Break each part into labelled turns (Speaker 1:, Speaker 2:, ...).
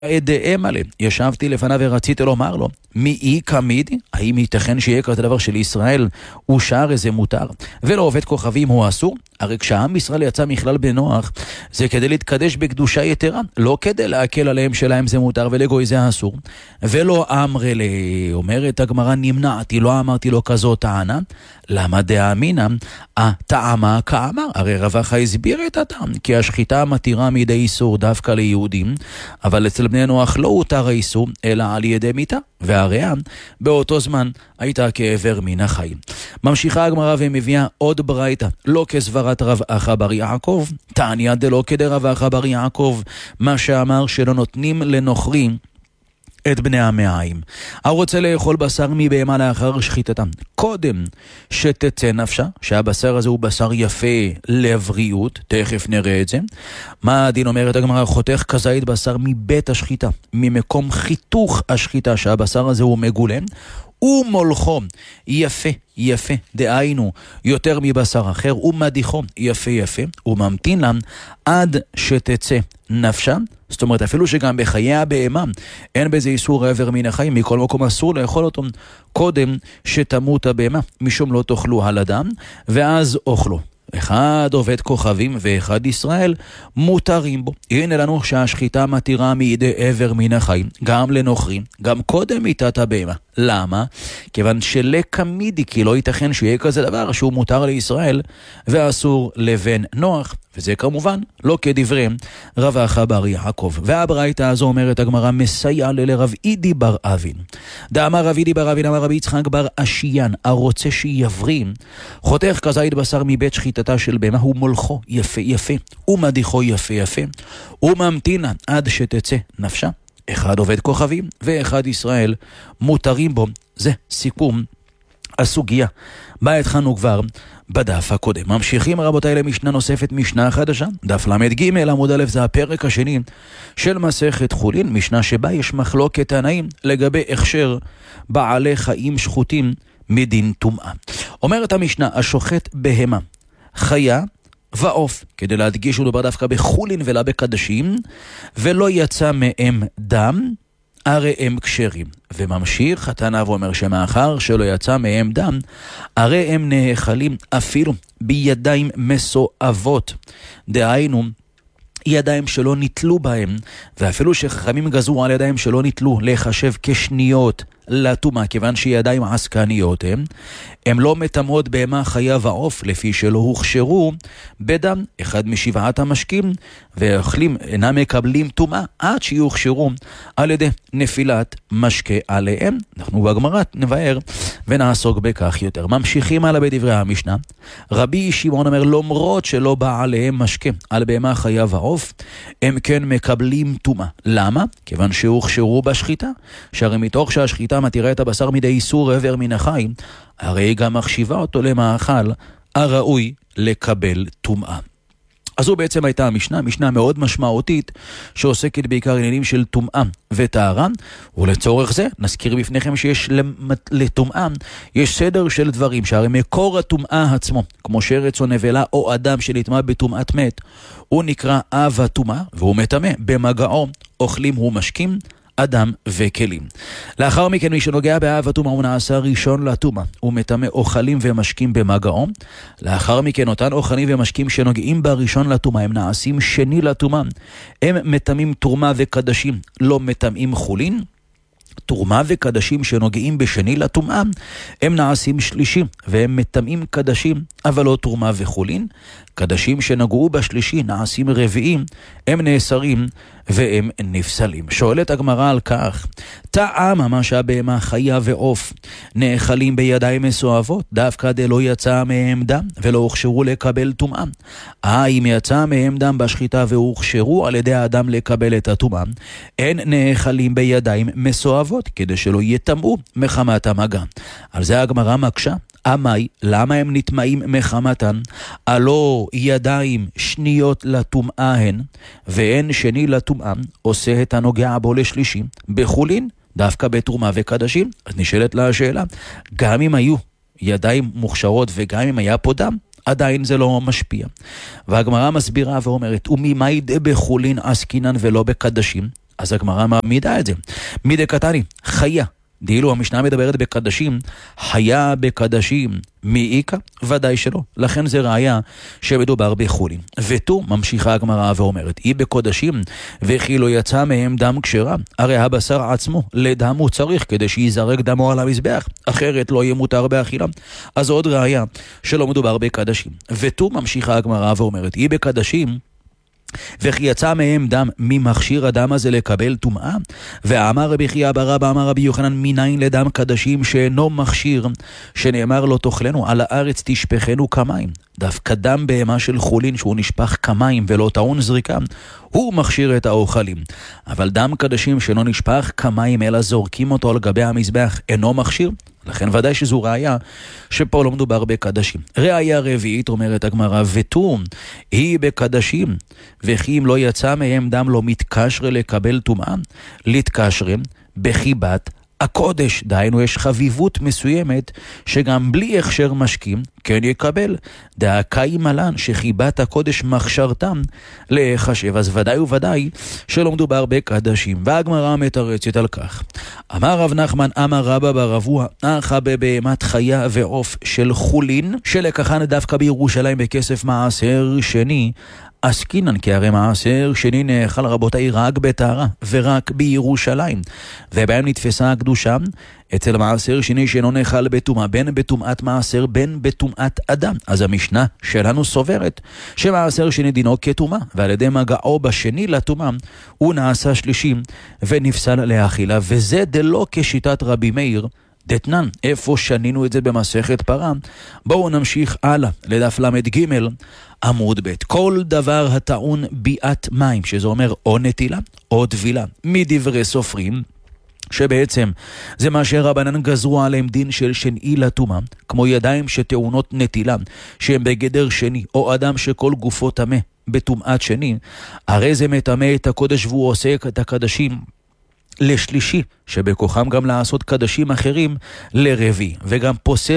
Speaker 1: אדאם עליהם, ישבתי לפניו ורציתי לומר לו, מי אי קמידי? האם ייתכן שיהיה כזה דבר של ישראל הוא שער איזה מותר? ולא עובד כוכבים הוא אסור? הרי כשעם ישראל יצא מכלל בנוח, זה כדי להתקדש בקדושה יתרה, לא כדי להקל עליהם שלהם זה מותר ולגוי זה אסור. ולא אמרי לי, אומרת הגמרא, נמנעתי, לא אמרתי לו כזאת טענה. למה דאמינא? הטעמה כאמר, הרי רב אחא הסביר את הטעם, כי השחיטה מתירה מידי איסור דווקא ליהודים, אבל אצל בני נוח לא הותר האיסור, אלא על ידי מיתה, והריאה באותו זמן הייתה כעבר מן החיים. ממשיכה הגמרא ומביאה עוד ברייתא, לא כסברת רב אחא בר יעקב, תעניא דלא כדרב אחא בר יעקב, מה שאמר שלא נותנים לנוכרים את בני המעיים. הרוצה לאכול בשר מבהמה לאחר שחיטתם, קודם שתצא נפשה, שהבשר הזה הוא בשר יפה לבריאות, תכף נראה את זה. מה הדין? אומרת הגמרא, חותך כזית בשר מבית השחיטה, ממקום חיתוך השחיטה, שהבשר הזה הוא מגולם, ומולכו יפה יפה, דהיינו יותר מבשר אחר, ומדיחו יפה יפה, וממתין להם עד שתצא נפשה. זאת אומרת, אפילו שגם בחיי הבהמה אין בזה איסור עבר מן החיים, מכל מקום אסור לאכול אותו קודם שתמות הבהמה, משום לא תאכלו על אדם, ואז אוכלו. אחד עובד כוכבים ואחד ישראל מותרים בו. הנה לנו שהשחיטה מתירה מידי עבר מן החיים, גם לנוכרים, גם קודם מיתת הבהמה. למה? כיוון שלקמידי, כי לא ייתכן שיהיה כזה דבר שהוא מותר לישראל ואסור לבן נוח, וזה כמובן לא כדברי רב אחא בר יעקב. והברייתא הזו אומרת הגמרא, מסייע לרב אידי בר אבין. דאמר רב אידי בר אבין, אמר רבי יצחק בר אשיין, הרוצה שיבריא, חותך כזית בשר מבית שחיטתה של בהמה, הוא מולכו יפה יפה, ומדיחו יפה יפה, וממתין עד שתצא נפשה. אחד עובד כוכבים ואחד ישראל מותרים בו. זה סיכום הסוגיה בה התחלנו כבר בדף הקודם. ממשיכים רבותיי למשנה נוספת, משנה חדשה, דף למד ג' עמוד א', זה הפרק השני של מסכת חולין, משנה שבה יש מחלוקת תנאים לגבי הכשר בעלי חיים שחוטים מדין טומאה. אומרת המשנה, השוחט בהמה, חיה ועוף, כדי להדגיש הוא דבר דווקא בחולין ולא בקדשים, ולא יצא מהם דם, הרי הם כשרים. וממשיך התנא ואומר שמאחר שלא יצא מהם דם, הרי הם נאכלים אפילו בידיים מסואבות, דהיינו ידיים שלא נטלו בהם, ואפילו שחכמים גזרו על ידיים שלא נטלו לחשב כשניות לטומאה, כיוון שידיים עסקניות הם לא מטמאות בהמה חיה ועוף, לפי שלא הוכשרו בדם אחד משבעת המשקים, ואוכלים אינם מקבלים טומאה עד שיוכשרו על ידי נפילת משקה עליהם. אנחנו בגמרא נבהר ונעסוק בכך יותר. ממשיכים הלאה בדברי המשנה, רבי שמעון אומר, למרות שלא בא עליהם משקה על בהמה חיה ועוף, הם כן מקבלים טומאה. למה? כיוון שהוכשרו בשחיטה, שהרי מתוך שהשחיטה מתירה את הבשר מידי איסור עבר מן החיים, הרי היא גם מחשיבה אותו למאכל הראוי לקבל טומאה. אז זו בעצם הייתה המשנה, משנה מאוד משמעותית שעוסקת בעיקר עניינים של טומאה וטהרה, ולצורך זה נזכיר בפניכם שיש לטומאה יש סדר של דברים, שהרי מקור הטומאה עצמו, כמו שרץ או נבלה או אדם שנטמא בטומאת מת, הוא נקרא אב הטומאה, והוא מטמא במגעו, אוכלים הוא משקים אדם וכלים. לאחר מכן מי שנוגע באב הטומאה הוא נעשה ראשון לטומאה, הוא מטמא אוכלים ומשקים במגעו. לאחר מכן אותן אוכלים ומשקים שנוגעים בראשון לטומאה הם נעשים שני לטומאה, הם מטמאים תרומה וקדשים, לא מטמאים חולין. תרומה וקדשים שנוגעים בשני לטומאה הם נעשים שלישי, והם מטמאים קדשים אבל לא תרומה וחולין. קדשים שנגעו בשלישי נעשים רביעים, הם נאסרים והם נפסלים. שואלת הגמרא על כך, טעם מה שהבהמה חיה ועוף נאכלים בידיים מסואבות, דווקא דלא יצא מהם דם ולא הוכשרו לקבל טומאה. אם יצא מהם דם בשחיטה והוכשרו על ידי האדם לקבל את הטומאה, אין נאכלים בידיים מסואבות, כדי שלא יטמאו מחמת המגע. על זה הגמרא מקשה, אמי, למה הם נטמאים מחמתן? הלא ידיים שניות לטומאה הן, ואין שני לטומאה עושה את הנוגע בו לשלישי בחולין, דווקא בתרומה וקדשים. אז נשאלת לה השאלה, גם אם היו ידיים מוכשרות וגם אם היה פה דם, עדיין זה לא משפיע. והגמרא מסבירה ואומרת, וממאי בחולין עסקינן ולא בקדשים? אז הגמרא מעמידה את זה. מידי קטני, חיה. דאילו המשנה מדברת בקדשים, חיה בקדשים, מאיקה? ודאי שלא. לכן זה ראיה שמדובר בחולין. ותו, ממשיכה הגמרא ואומרת, היא בקודשים, וכי לא יצא מהם דם כשרה, הרי הבשר עצמו לדם הוא צריך כדי שיזרק דמו על המזבח, אחרת לא יהיה מותר באכילה. אז עוד ראיה שלא מדובר בקדשים. ותו, ממשיכה הגמרא ואומרת, היא בקדשים, וכי יצא מהם דם, ממכשיר הדם הזה לקבל טומאה? ואמר רבי חייא בר אבא אמר רבי יוחנן, מניין לדם קדשים שאינו מכשיר, שנאמר לא תאכלנו, על הארץ תשפכנו כמים. דווקא דם בהמה של חולין שהוא נשפך כמים ולא טעון זריקה, הוא מכשיר את האוכלים. אבל דם קדשים שאינו נשפך כמים אלא זורקים אותו על גבי המזבח אינו מכשיר, לכן ודאי שזו ראיה שפה לא מדובר בקדשים. ראיה רביעית אומרת הגמרא, ותו היא בקדשים, וכי אם לא יצא מהם דם לא מתקשר לקבל טומאה, להתקשר בחיבת הקודש, דהיינו יש חביבות מסוימת שגם בלי הכשר משקים כן יקבל. דאקאי מלן שחיבת הקודש מכשרתם להיחשב, אז ודאי וודאי שלא מדובר בקדשים. והגמרא מתרצת על כך. אמר רב נחמן אמר רבא בר אבוה, אחא בבהמת חיה ועוף של חולין, שלקחן דווקא בירושלים בכסף מעשר שני, עסקינן, כי הרי מעשר שני נאכל רבותיי רק בטהרה ורק בירושלים, ובהם נתפסה הקדושה אצל מעשר שני שאינו נאכל בטומאה, בין בטומאת מעשר בין בטומאת אדם. אז המשנה שלנו סוברת שמעשר שני דינו כטומאה, ועל ידי מגעו בשני לטומאה הוא נעשה שלישי ונפסל לאכילה, וזה דלא כשיטת רבי מאיר דתנן. איפה שנינו את זה במסכת פרה? בואו נמשיך הלאה לדף למד ג' עמוד ב'. כל דבר הטעון ביאת מים, שזה אומר או נטילה או טבילה, מדברי סופרים, שבעצם זה מה שרבנן גזרו עליהם דין של שני לטומאה, כמו ידיים שטעונות נטילה שהם בגדר שני, או אדם שכל גופו טמא בטומאת שני, הרי זה מטמא את הקודש והוא עושה את הקדשים לשלישי, שבכוחם גם לעשות קדשים אחרים לרבי, וגם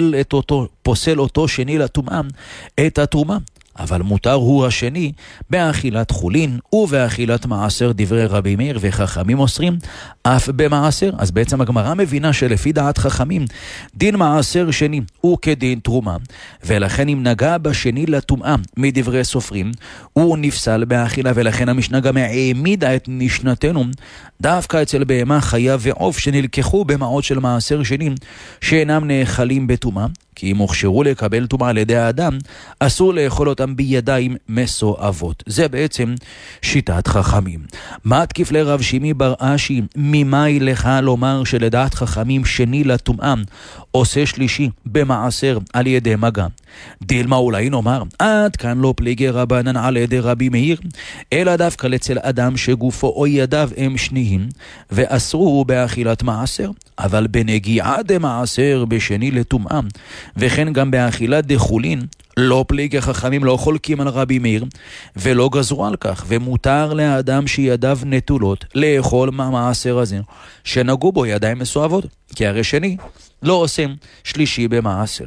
Speaker 1: פוסל אותו שני לטומאה את התרומה. אבל מותר הוא השני באכילת חולין ובאכילת מעשר, דברי רבי מאיר, וחכמים אוסרים אף במעשר. אז בעצם הגמרא מבינה שלפי דעת חכמים דין מעשר שני הוא כדין תרומה, ולכן אם נגע בשני לטומאה מדברי סופרים הוא נפסל באכילה. ולכן המשנה גם העמידה את משנתנו דווקא אצל בהמה חיה ועוף שנלקחו במעות של מעשר שני שאינם נאכלים בטומאה, כי אם הוכשרו לקבל טומאה על ידי האדם, אסור לאכול אותם בידיים מסואבות. זה בעצם שיטת חכמים. מה תקיף לרב שימי בר אשי, ממאי לך לומר שלדעת חכמים שני לטומאה עושה שלישי במעשר על ידי מגע? דילמה אולי נאמר, עד כאן לא פליגי רבנן על ידי רבי מאיר, אלא דווקא אצל אדם שגופו או ידיו הם שניים, ואסרו באכילת מעשר, אבל בנגיעה דמעשר בשני לטומאה, וכן גם באכילת דחולין, לא פליגי חכמים לא חולקים על רבי מאיר, ולא גזרו על כך, ומותר לאדם שידיו נטולות לאכול מהמעשר הזה, שנגעו בו ידיים מסואבות, כי הרי שני לא עושים שלישי במעשר.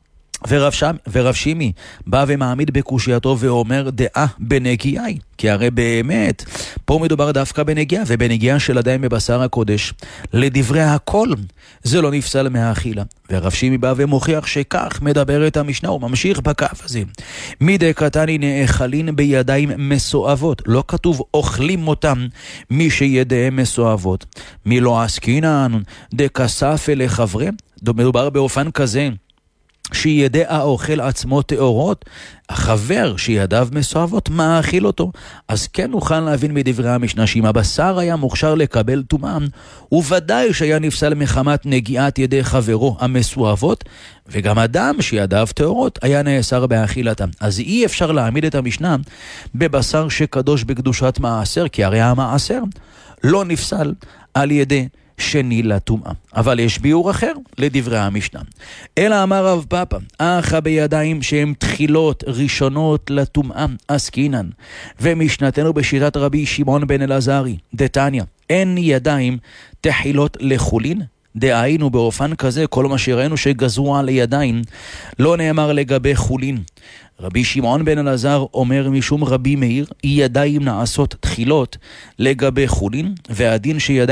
Speaker 1: ורב שימי בא ומעמיד בקושייתו ואומר דעה בנגיעה, כי הרי באמת פה מדובר דווקא בנגיעה, ובנגיעה של ידיים בבשר הקודש לדברי הכל זה לא נפסל מהאכילה. ורב שימי בא ומוכיח שכך מדברת המשנה, הוא ממשיך בקף הזה, מידי קטני נאכלין בידיים מסואבות, לא כתוב אוכלים אותם מי שידיהם מסואבות, מי לא עסקינן דקסף לחברי, מדובר באופן כזה שידי האוכל עצמו טהורות, החבר שידיו מסואבות מאכיל אותו. אז כן נוכל להבין מדברי המשנה שאם הבשר היה מוכשר לקבל טומאה, וודאי שהיה נפסל מחמת נגיעת ידי חברו המסואבות, וגם אדם שידיו טהורות היה נאסר באכילתם. אז אי אפשר להעמיד את המשנה בבשר שקדוש בקדושת מעשר, כי הרי המעשר לא נפסל על ידי שני לטומאה. אבל יש ביאור אחר לדברי המשנה. אלא אמר רב פאפא, אחא בידיים שהם תחילות ראשונות לטומאה עסקינן, ומשנתנו בשיטת רבי שמעון בן אלעזרי דתניא, אין ידיים תחילות לחולין, דהיינו באופן כזה, כל מה שראינו שגזרו על ידיים, לא נאמר לגבי חולין. רבי שמעון בן אלעזר אומר משום רבי מאיר, ידיים נעשות תחילות לגבי חולין, והדין שידיים